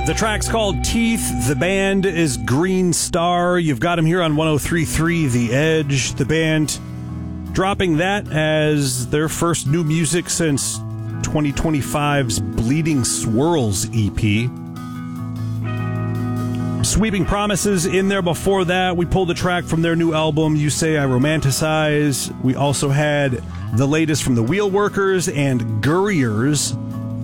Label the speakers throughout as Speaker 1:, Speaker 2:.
Speaker 1: The track's called Teeth. The band is Green Star. You've got them here on 103.3 The Edge. The band dropping that as their first new music since 2025's Bleeding Swirls EP. Sweeping Promises in there before that. We pulled a track from their new album, You Say I Romanticize. We also had the latest from the Wheelworkers and Gurriers.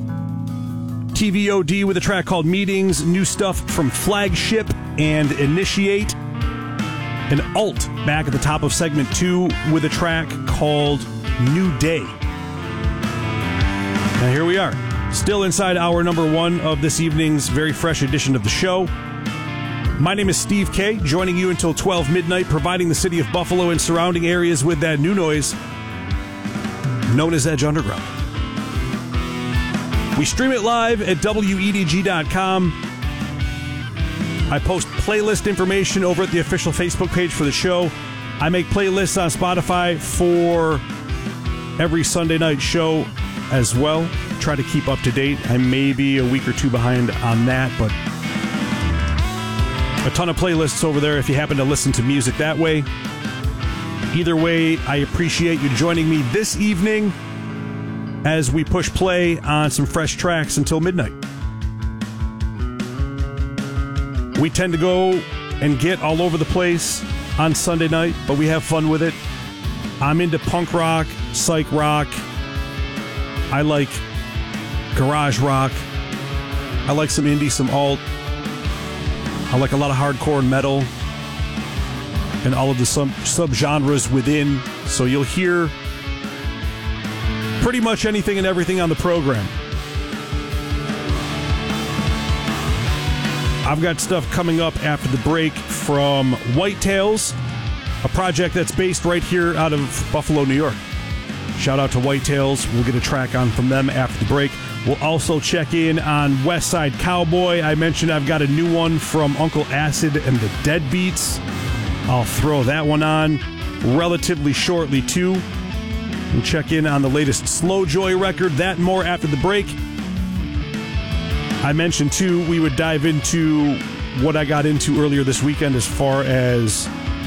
Speaker 1: TVOD with a track called Meetings. New stuff from Flagship and Initiate. And Alt back at the top of segment 2 with a track called New Day. Now here we are, still inside hour number 1 of this evening's very fresh edition of the show. My name is Steve K, joining you until 12 midnight, providing the city of Buffalo and surrounding areas with that new noise known as Edge Underground. We stream it live at WEDG.com. I post playlist information over at the official Facebook page for the show. I make playlists on Spotify for every Sunday night show as well. Try to keep up to date. I may be a week or two behind on that, but a ton of playlists over there if you happen to listen to music that way. Either way, I appreciate you joining me this evening as we push play on some fresh tracks until midnight. We tend to go and get all over the place on Sunday night, but we have fun with it. I'm into punk rock, psych rock. I like garage rock. I like some indie, some alt. I like a lot of hardcore and metal and all of the subgenres within. So you'll hear pretty much anything and everything on the program. I've got stuff coming up after the break from Whitetails, a project that's based right here out of Buffalo, New York. Shout out to Whitetails. We'll get a track on from them after the break. We'll also check in on West Side Cowboy. I mentioned I've got a new one from Uncle Acid and the Deadbeats. I'll throw that one on relatively shortly, too. We'll check in on the latest Slow Joy record. That and more after the break. I mentioned, too, we would dive into what I got into earlier this weekend as far as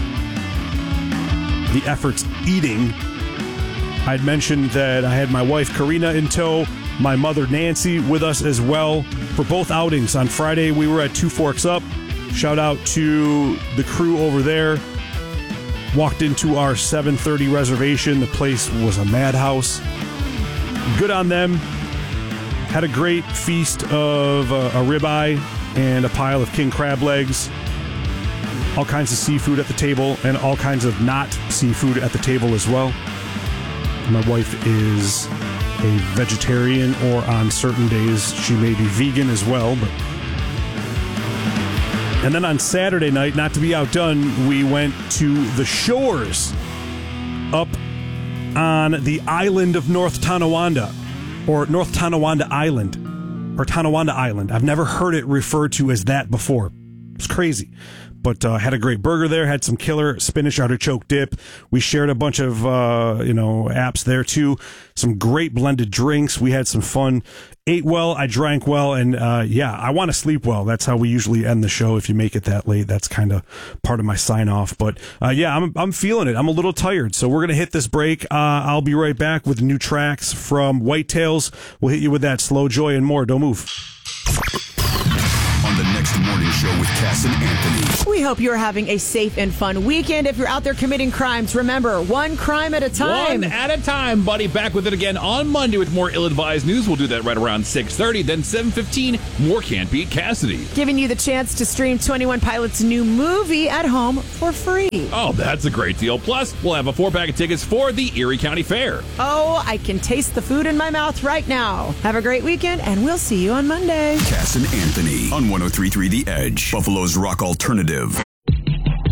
Speaker 1: the efforts eating. I'd mentioned that I had my wife, Karina, in tow, my mother, Nancy, with us as well for both outings. On Friday, we were at Two Forks Up. Shout out to the crew over there. Walked into our 7:30 reservation. The place was a madhouse. Good on them. Had a great feast of a ribeye and a pile of king crab legs. All kinds of seafood at the table and all kinds of not seafood at the table as well. My wife is a vegetarian, or on certain days she may be vegan as well. And then on Saturday night, not to be outdone, we went to the Shores up on the island of North Tonawanda, or North Tonawanda Island, or Tonawanda Island. I've never heard it referred to as that before. It's crazy. But had a great burger there, had some killer spinach artichoke dip. We shared a bunch of, apps there too. Some great blended drinks. We had some fun. Ate well, I drank well, and I want to sleep well. That's how we usually end the show. If you make it that late, that's kind of part of my sign off. But I'm feeling it. I'm a little tired, so we're gonna hit this break. I'll be right back with new tracks from Whitetails. We'll hit you with that Slow Joy and more. Don't move.
Speaker 2: On the next morning show with Cass and Anthony.
Speaker 3: We hope you're having a safe and fun weekend. If you're out there committing crimes, remember, one crime at a time.
Speaker 4: One at a time, buddy. Back with it again on Monday with more ill-advised news. We'll do that right around 6:30. Then 7:15, more Can't Beat Cassidy.
Speaker 3: Giving you the chance to stream 21 Pilots' new movie at home for free.
Speaker 4: Oh, that's a great deal. Plus, we'll have a 4-pack of tickets for the Erie County Fair.
Speaker 3: Oh, I can taste the food in my mouth right now. Have a great weekend, and we'll see you on Monday.
Speaker 2: Cass and Anthony on 103.3 The Edge, Buffalo's rock alternative.